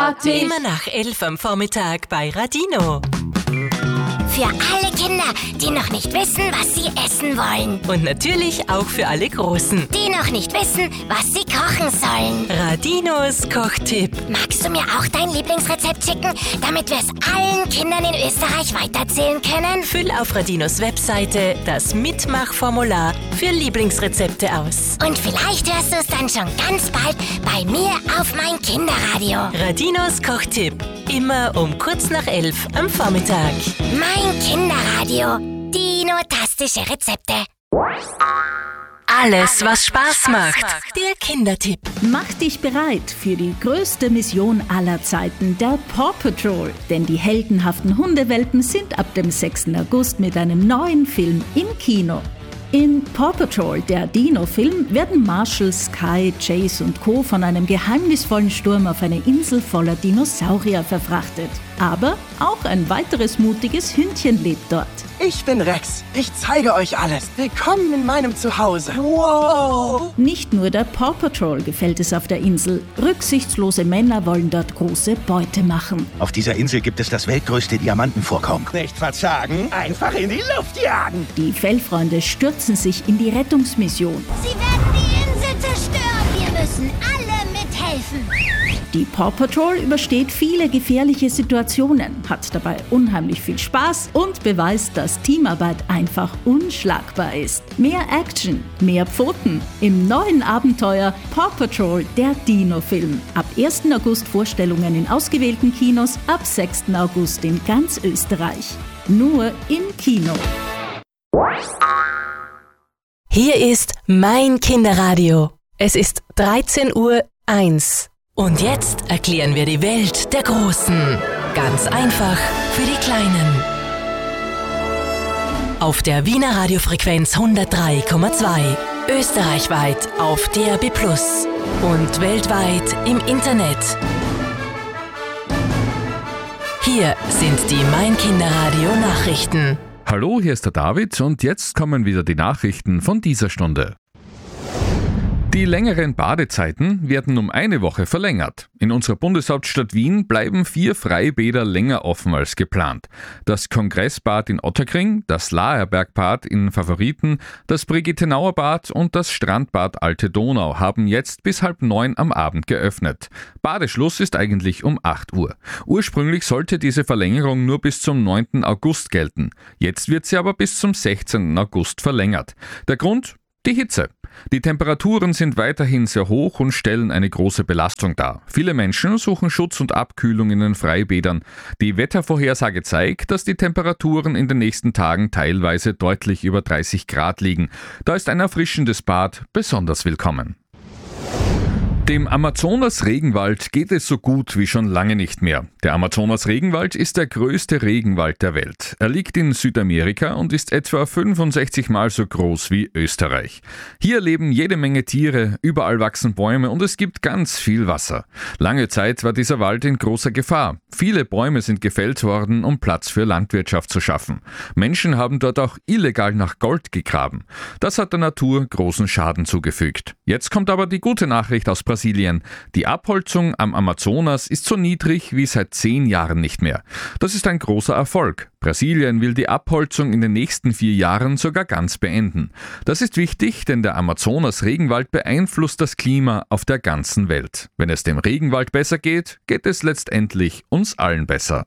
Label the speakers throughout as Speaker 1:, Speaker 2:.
Speaker 1: Sportig.
Speaker 2: Immer nach 11 am Vormittag bei Radino.
Speaker 3: Für alle Kinder, die noch nicht wissen, was sie essen wollen.
Speaker 2: Und natürlich auch für alle Großen.
Speaker 3: Die noch nicht wissen, was sie kochen sollen.
Speaker 2: Radinos Kochtipp.
Speaker 3: Magst du mir auch dein Lieblingsrezept schicken, damit wir es allen Kindern in Österreich weiterzählen können?
Speaker 2: Füll auf Radinos Webseite das Mitmachformular für Lieblingsrezepte aus.
Speaker 3: Und vielleicht hörst du es dann schon ganz bald bei mir auf mein Kinderradio.
Speaker 2: Radinos Kochtipp. Immer um kurz nach 11 am Vormittag.
Speaker 3: Mein Kinderradio. Dino-tastische Rezepte.
Speaker 2: Alles, was Spaß macht. Der Kindertipp.
Speaker 1: Mach dich bereit für die größte Mission aller Zeiten, der Paw Patrol. Denn die heldenhaften Hundewelpen sind ab dem 6. August mit einem neuen Film im Kino. In Paw Patrol, der Dino-Film, werden Marshall, Sky, Chase und Co. von einem geheimnisvollen Sturm auf eine Insel voller Dinosaurier verfrachtet. Aber auch ein weiteres mutiges Hündchen lebt dort.
Speaker 4: Ich bin Rex. Ich zeige euch alles. Willkommen in meinem Zuhause. Wow!
Speaker 1: Nicht nur der Paw Patrol gefällt es auf der Insel. Rücksichtslose Männer wollen dort große Beute machen.
Speaker 5: Auf dieser Insel gibt es das weltgrößte Diamantenvorkommen.
Speaker 4: Nicht verzagen, einfach in die Luft jagen.
Speaker 1: Die Fellfreunde stürzen sich in die Rettungsmission.
Speaker 3: Sie werden die Insel zerstören. Wir müssen alle mithelfen.
Speaker 1: Die Paw Patrol übersteht viele gefährliche Situationen, hat dabei unheimlich viel Spaß und beweist, dass Teamarbeit einfach unschlagbar ist. Mehr Action, mehr Pfoten. Im neuen Abenteuer Paw Patrol, der Dino-Film. Ab 1. August Vorstellungen in ausgewählten Kinos, ab 6. August in ganz Österreich. Nur im Kino.
Speaker 2: Hier ist mein Kinderradio. Es ist 13:01 Uhr. Und jetzt erklären wir die Welt der Großen. Ganz einfach für die Kleinen. Auf der Wiener Radiofrequenz 103,2. Österreichweit auf DAB+ und weltweit im Internet. Hier sind die Mein Kinderradio Nachrichten.
Speaker 6: Hallo, hier ist der David und jetzt kommen wieder die Nachrichten von dieser Stunde. Die längeren Badezeiten werden um eine Woche verlängert. In unserer Bundeshauptstadt Wien bleiben 4 Freibäder länger offen als geplant. Das Kongressbad in Ottakring, das Laerbergbad in Favoriten, das Brigittenauer Bad und das Strandbad Alte Donau haben jetzt bis 8:30 am Abend geöffnet. Badeschluss ist eigentlich um 8 Uhr. Ursprünglich sollte diese Verlängerung nur bis zum 9. August gelten. Jetzt wird sie aber bis zum 16. August verlängert. Der Grund? Die Hitze. Die Temperaturen sind weiterhin sehr hoch und stellen eine große Belastung dar. Viele Menschen suchen Schutz und Abkühlung in den Freibädern. Die Wettervorhersage zeigt, dass die Temperaturen in den nächsten Tagen teilweise deutlich über 30 Grad liegen. Da ist ein erfrischendes Bad besonders willkommen. Dem Amazonas-Regenwald geht es so gut wie schon lange nicht mehr. Der Amazonas-Regenwald ist der größte Regenwald der Welt. Er liegt in Südamerika und ist etwa 65 Mal so groß wie Österreich. Hier leben jede Menge Tiere, überall wachsen Bäume und es gibt ganz viel Wasser. Lange Zeit war dieser Wald in großer Gefahr. Viele Bäume sind gefällt worden, um Platz für Landwirtschaft zu schaffen. Menschen haben dort auch illegal nach Gold gegraben. Das hat der Natur großen Schaden zugefügt. Jetzt kommt aber die gute Nachricht aus Brasilien. Die Abholzung am Amazonas ist so niedrig wie seit 10 Jahren nicht mehr. Das ist ein großer Erfolg. Brasilien will die Abholzung in den nächsten 4 Jahren sogar ganz beenden. Das ist wichtig, denn der Amazonas-Regenwald beeinflusst das Klima auf der ganzen Welt. Wenn es dem Regenwald besser geht, geht es letztendlich uns allen besser.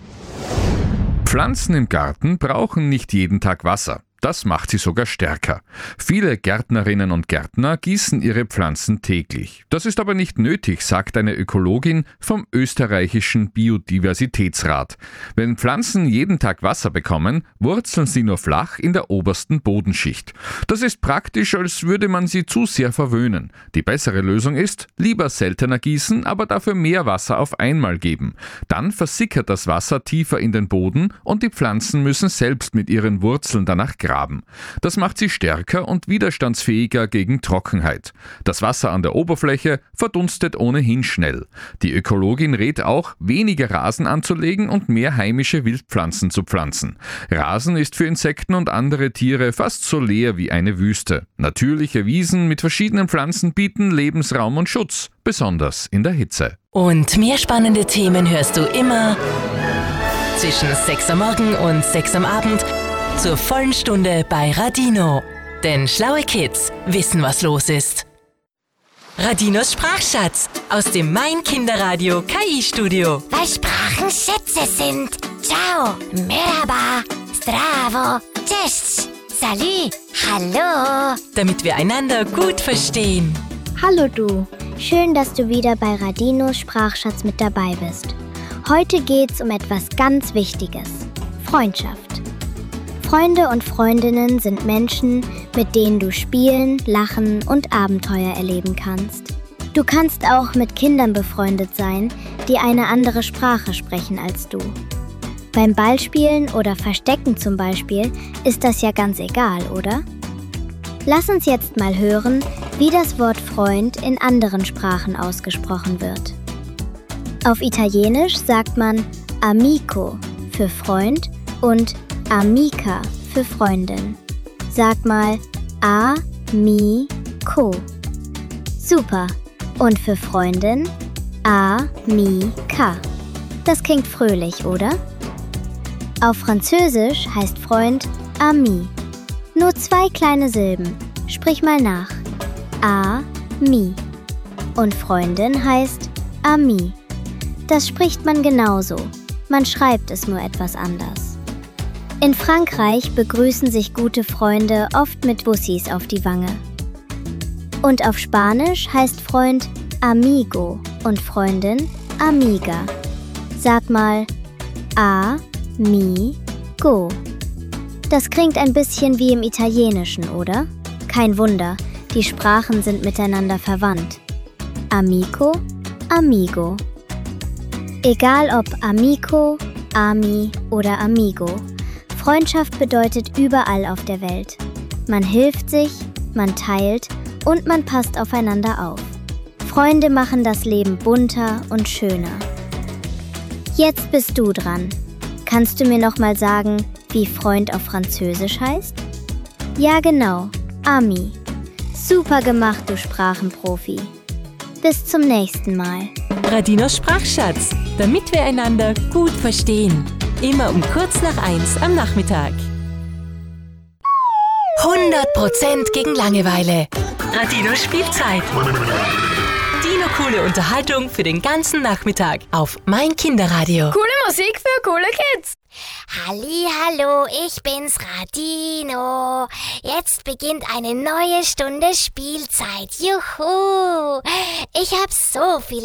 Speaker 6: Pflanzen im Garten brauchen nicht jeden Tag Wasser. Das macht sie sogar stärker. Viele Gärtnerinnen und Gärtner gießen ihre Pflanzen täglich. Das ist aber nicht nötig, sagt eine Ökologin vom österreichischen Biodiversitätsrat. Wenn Pflanzen jeden Tag Wasser bekommen, wurzeln sie nur flach in der obersten Bodenschicht. Das ist praktisch, als würde man sie zu sehr verwöhnen. Die bessere Lösung ist, lieber seltener gießen, aber dafür mehr Wasser auf einmal geben. Dann versickert das Wasser tiefer in den Boden und die Pflanzen müssen selbst mit ihren Wurzeln danach graben. Das macht sie stärker und widerstandsfähiger gegen Trockenheit. Das Wasser an der Oberfläche verdunstet ohnehin schnell. Die Ökologin rät auch, weniger Rasen anzulegen und mehr heimische Wildpflanzen zu pflanzen. Rasen ist für Insekten und andere Tiere fast so leer wie eine Wüste. Natürliche Wiesen mit verschiedenen Pflanzen bieten Lebensraum und Schutz, besonders in der Hitze.
Speaker 2: Und mehr spannende Themen hörst du immer zwischen 6 am Morgen und 6 am Abend zur vollen Stunde bei Radino. Denn schlaue Kids wissen, was los ist. Radinos Sprachschatz aus dem Mein Kinderradio KI-Studio.
Speaker 3: Weil Sprachen Schätze sind. Ciao, merhaba, zdravo, cześć, salut, hallo.
Speaker 2: Damit wir einander gut verstehen.
Speaker 7: Hallo du, schön, dass du wieder bei Radinos Sprachschatz mit dabei bist. Heute geht's um etwas ganz Wichtiges: Freundschaft. Freunde und Freundinnen sind Menschen, mit denen du spielen, lachen und Abenteuer erleben kannst. Du kannst auch mit Kindern befreundet sein, die eine andere Sprache sprechen als du. Beim Ballspielen oder Verstecken zum Beispiel ist das ja ganz egal, oder? Lass uns jetzt mal hören, wie das Wort Freund in anderen Sprachen ausgesprochen wird. Auf Italienisch sagt man amico für Freund und amica für Freundin. Sag mal amico. Super. Und für Freundin amica. Das klingt fröhlich, oder? Auf Französisch heißt Freund ami. Nur 2 kleine Silben. Sprich mal nach. Ami. Und Freundin heißt ami. Das spricht man genauso. Man schreibt es nur etwas anders. In Frankreich begrüßen sich gute Freunde oft mit Bussis auf die Wange. Und auf Spanisch heißt Freund amigo und Freundin amiga. Sag mal amigo. Das klingt ein bisschen wie im Italienischen, oder? Kein Wunder, die Sprachen sind miteinander verwandt. Amico, amigo. Egal ob amico, ami oder amigo, Freundschaft bedeutet überall auf der Welt. Man hilft sich, man teilt und man passt aufeinander auf. Freunde machen das Leben bunter und schöner. Jetzt bist du dran. Kannst du mir noch mal sagen, wie Freund auf Französisch heißt? Ja, genau, ami. Super gemacht, du Sprachenprofi. Bis zum nächsten Mal.
Speaker 2: Radinos Sprachschatz, damit wir einander gut verstehen. Immer um kurz nach 1 am Nachmittag. 100% gegen Langeweile. Radino Spielzeit. Dino-coole Unterhaltung für den ganzen Nachmittag auf Mein Kinderradio.
Speaker 8: Coole Musik für coole Kids.
Speaker 3: Hallihallo, ich bin's, Radino. Jetzt beginnt eine neue Stunde Spielzeit. Juhu! Ich hab so viele